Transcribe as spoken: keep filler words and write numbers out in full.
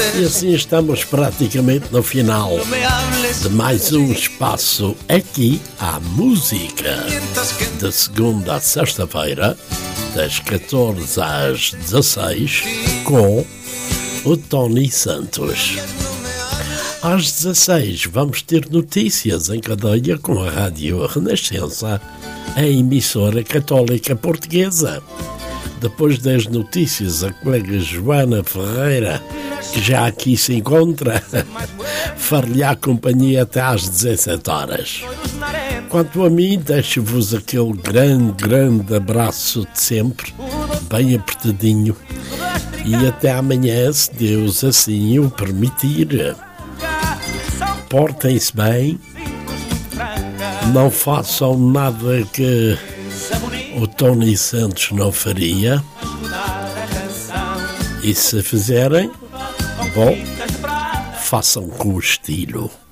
E assim estamos praticamente no final de mais um espaço aqui à música, de segunda a sexta-feira, das catorze às dezasseis, com o Tony Santos. Às dezasseis vamos ter notícias em cadeia com a Rádio Renascença, a emissora católica portuguesa. Depois das notícias, a colega Joana Ferreira, que já aqui se encontra, far-lhe a companhia até às dezassete horas. Quanto a mim, deixo-vos aquele grande, grande abraço de sempre, bem apertadinho, e até amanhã, se Deus assim o permitir. Portem-se bem, não façam nada que o Tony Santos não faria, e se fizerem, bom, façam com estilo.